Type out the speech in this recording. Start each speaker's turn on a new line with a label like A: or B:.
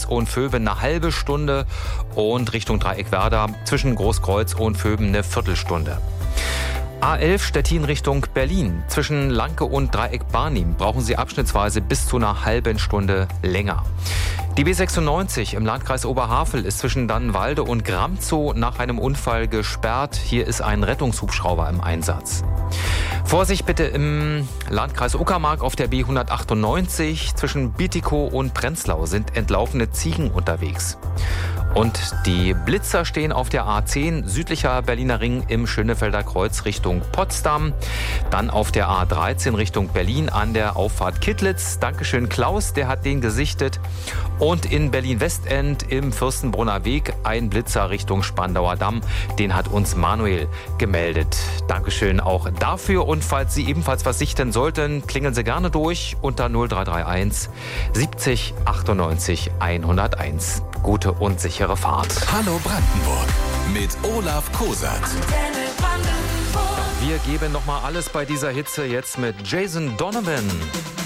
A: Großkreuz und Vöben eine halbe Stunde und Richtung Dreieckwerder zwischen Großkreuz und Vöben eine Viertelstunde. A11 Stettin Richtung Berlin. Zwischen Lanke und Dreieck Barnim brauchen Sie abschnittsweise bis zu einer halben Stunde länger. Die B96 im Landkreis Oberhavel ist zwischen Dannenwalde und Gramzow nach einem Unfall gesperrt. Hier ist ein Rettungshubschrauber im Einsatz. Vorsicht bitte im Landkreis Uckermark auf der B198. Zwischen Bietigkow und Prenzlau sind entlaufene Ziegen unterwegs. Und die Blitzer stehen auf der A10 südlicher Berliner Ring im Schönefelder Kreuz Richtung Potsdam. Dann auf der A13 Richtung Berlin an der Auffahrt Kittlitz. Dankeschön Klaus, der hat den gesichtet. Und in Berlin-Westend im Fürstenbrunner Weg ein Blitzer Richtung Spandauer Damm. Den hat uns Manuel gemeldet. Dankeschön auch dafür. Und falls Sie ebenfalls was sichten sollten, klingeln Sie gerne durch unter 0331 70 98 101. Gute und sichere Fahrt.
B: Hallo Brandenburg mit Olaf Kosat.
A: Wir geben nochmal alles bei dieser Hitze jetzt mit Jason Donovan.